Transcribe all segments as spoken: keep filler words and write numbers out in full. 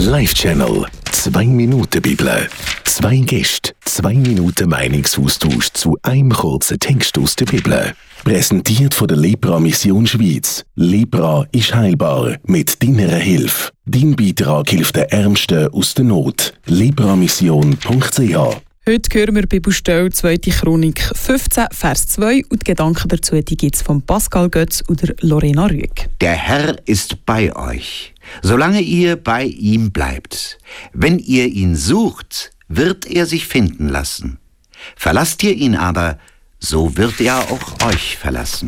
Live-Channel. Zwei Minuten Bibel. Zwei Gäste, zwei Minuten Meinungsaustausch zu einem kurzen Text aus der Bibel. Präsentiert von der Lepra Mission Schweiz. Lepra ist heilbar mit deiner Hilfe. Dein Beitrag hilft den Ärmsten aus der Not. lepramission punkt c h. Heute hören wir Bibelstelle zweite Chronik fünfzehn, Vers zwei und die Gedanken dazu gibt es von Pascal Götz oder Lorena Rüegg. Der Herr ist bei euch, solange ihr bei ihm bleibt. Wenn ihr ihn sucht, wird er sich finden lassen. Verlasst ihr ihn aber, so wird er auch euch verlassen.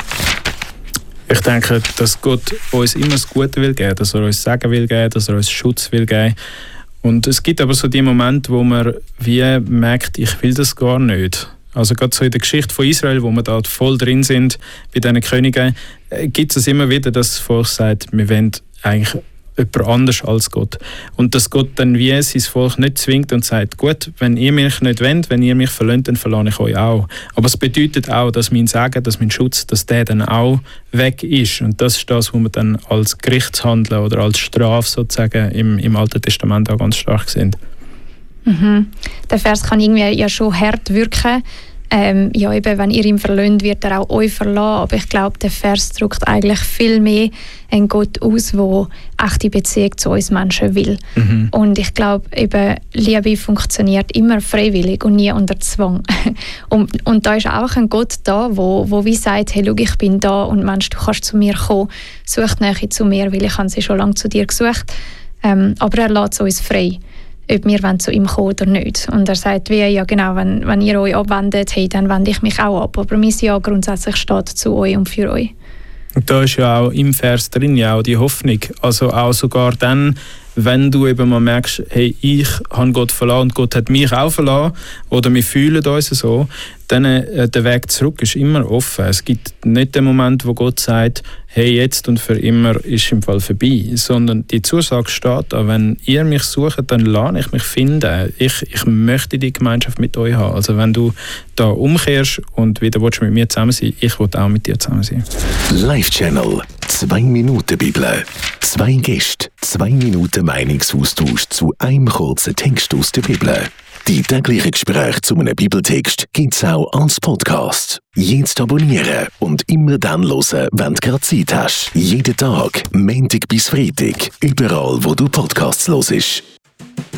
Ich denke, dass Gott uns immer das Gute will geben, dass er uns Segen will geben, dass er uns Schutz will geben. Und es gibt aber so die Momente, wo man wie merkt, ich will das gar nicht. Also gerade so in der Geschichte von Israel, wo wir da voll drin sind, bei diesen Königen, äh, gibt es immer wieder, dass das Volk sagt, wir wollen eigentlich jemand anders als Gott. Und dass Gott dann wie sein Volk nicht zwingt und sagt, gut, wenn ihr mich nicht wollt, wenn ihr mich verlasst, dann verlasse ich euch auch. Aber es bedeutet auch, dass mein Segen, dass mein Schutz, dass der dann auch weg ist. Und das ist das, was wir dann als Gerichtshandeln oder als Strafe sozusagen im, im Alten Testament auch ganz stark sind. Mhm. Der Vers kann irgendwie ja schon hart wirken. Ähm, ja, eben, wenn ihr ihn verlasst, wird er auch euch verlassen. Aber ich glaube, der Vers drückt eigentlich viel mehr einen Gott aus, der echte Beziehung zu uns Menschen will. Mhm. Und ich glaube, eben, Liebe funktioniert immer freiwillig und nie unter Zwang. und, und da ist auch ein Gott da, wo, wo wie sagt, hey, schau, ich bin da und Mensch, du kannst zu mir kommen. Such die Nähe zu mir, weil ich habe sie schon lange zu dir gesucht. Ähm, aber er lässt uns frei, ob wir zu ihm kommen oder nicht. Und er sagt, wie, ja genau, wenn, wenn ihr euch abwendet, hey, dann wende ich mich auch ab. Aber mein Ja grundsätzlich steht zu euch und für euch. Und da ist ja auch im Vers drin ja auch die Hoffnung. Also auch sogar dann, wenn du eben mal merkst, hey, ich habe Gott verlassen und Gott hat mich auch verlassen, oder wir fühlen uns so, dann äh, der Weg zurück ist immer offen. Es gibt nicht den Moment, wo Gott sagt, hey, jetzt und für immer ist im Fall vorbei, sondern die Zusage steht da, wenn ihr mich sucht, dann lasse ich mich finden. Ich, ich möchte die Gemeinschaft mit euch haben. Also wenn du da umkehrst und wieder willst mit mir zusammen sein, ich will auch mit dir zusammen sein. Live-Channel. Zwei Minuten Bibel. Zwei Gäste, zwei Minuten Meinungsaustausch zu einem kurzen Text aus der Bibel. Die täglichen Gespräche zu einem Bibeltext gibt es auch als Podcast. Jetzt abonnieren und immer dann hören, wenn du gerade Zeit hast. Jeden Tag, Montag bis Freitag, überall wo du Podcasts hörst.